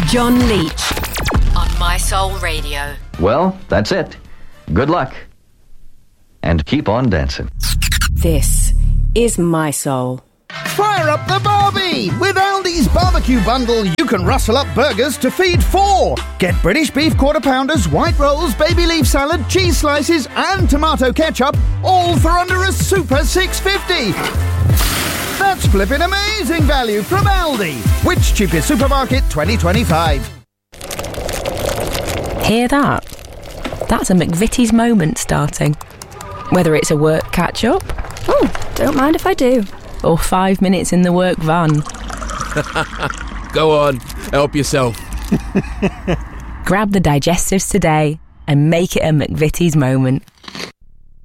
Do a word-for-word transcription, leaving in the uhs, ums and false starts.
John Leach on My Soul Radio. Well, that's it. Good luck. And keep on dancing. This is My Soul. Fire up the Barbie! With Aldi's barbecue bundle, you can rustle up burgers to feed four. Get British beef quarter pounders, white rolls, baby leaf salad, cheese slices, and tomato ketchup, all for under a super six fifty. That's flipping amazing value from Aldi. Which cheapest supermarket twenty twenty-five? Hear that? That's a McVitie's moment starting. Whether it's a work catch-up... Oh, don't mind if I do. Or five minutes in the work van. Go on, help yourself. Grab the digestives today and make it a McVitie's moment.